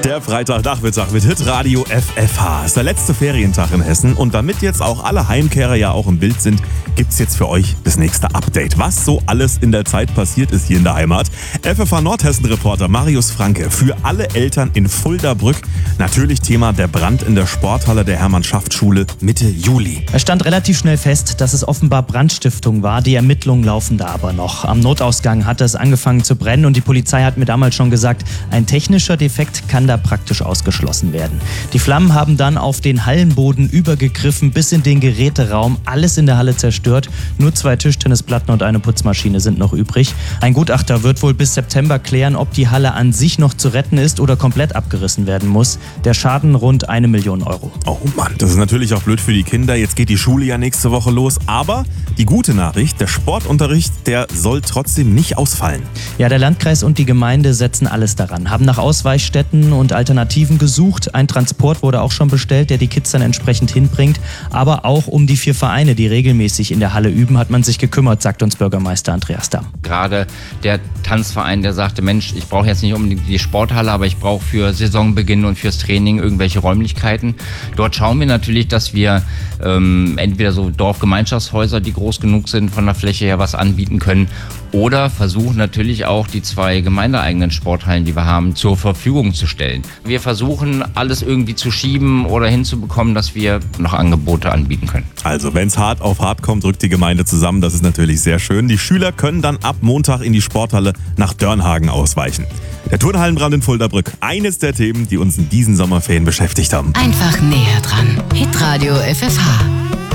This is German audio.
Der Freitagnachmittag mit Hitradio FFH. Ist der letzte Ferientag in Hessen und damit jetzt auch alle Heimkehrer ja auch im Bild sind, gibt's jetzt für euch das nächste Update. Was so alles in der Zeit passiert ist hier in der Heimat. FFH Nordhessen-Reporter Marius Franke für alle Eltern in Fuldabrück. Natürlich Thema der Brand in der Sporthalle der Hermann-Schaft-Schule Mitte Juli. Es stand relativ schnell fest, dass es offenbar Brandstiftung war. Die Ermittlungen laufen da aber noch. Am Notausgang hatte es angefangen zu brennen und die Polizei hat mir damals schon gesagt, ein technischer Defekt kann da praktisch ausgeschlossen werden. Die Flammen haben dann auf den Hallenboden übergegriffen bis in den Geräteraum. Alles in der Halle zerstört. Nur 2 Tischtennisplatten und eine Putzmaschine sind noch übrig. Ein Gutachter wird wohl bis September klären, ob die Halle an sich noch zu retten ist oder komplett abgerissen werden muss. Der Schaden rund 1 Million Euro. Oh Mann, das ist natürlich auch blöd für die Kinder. Jetzt geht die Schule ja nächste Woche los. Aber die gute Nachricht, der Sportunterricht, der soll trotzdem nicht ausfallen. Ja, der Landkreis und die Gemeinde setzen alles daran, haben nach Ausweichstätten und Alternativen gesucht. Ein Transport wurde auch schon bestellt, der die Kids dann entsprechend hinbringt. Aber auch um die 4 Vereine, die regelmäßig in der Halle üben, hat man sich gekümmert, sagt uns Bürgermeister Andreas Damm. Gerade der Tanzverein, der sagte, Mensch, ich brauche jetzt nicht unbedingt die Sporthalle, aber ich brauche für Saisonbeginn und fürs Training irgendwelche Räumlichkeiten. Dort schauen wir natürlich, dass wir entweder so Dorfgemeinschaftshäuser, die groß genug sind, von der Fläche her was anbieten können, oder versuchen natürlich auch die 2 gemeindeeigenen Sporthallen, die wir haben, zur Verfügung zu stellen. Wir versuchen alles irgendwie zu schieben oder hinzubekommen, dass wir noch Angebote anbieten können. Also wenn es hart auf hart kommt, rückt die Gemeinde zusammen. Das ist natürlich sehr schön. Die Schüler können dann ab Montag in die Sporthalle nach Dörnhagen ausweichen. Der Turnhallenbrand in Fuldabrück, eines der Themen, die uns in diesen Sommerferien beschäftigt haben. Einfach näher dran. Hitradio FFH.